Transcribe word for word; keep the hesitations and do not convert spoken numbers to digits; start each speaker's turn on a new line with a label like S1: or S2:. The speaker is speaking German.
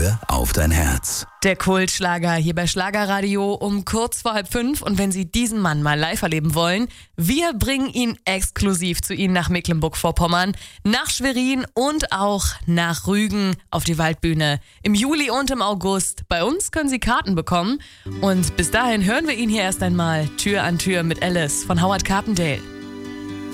S1: Liebe auf dein Herz.
S2: Der Kultschlager hier bei Schlagerradio um kurz vor halb fünf. Und wenn Sie diesen Mann mal live erleben wollen, wir bringen ihn exklusiv zu Ihnen nach Mecklenburg-Vorpommern, nach Schwerin und auch nach Rügen auf die Waldbühne. Im Juli und im August. Bei uns können Sie Karten bekommen. Und bis dahin hören wir ihn hier erst einmal Tür an Tür mit Alice von Howard Carpendale.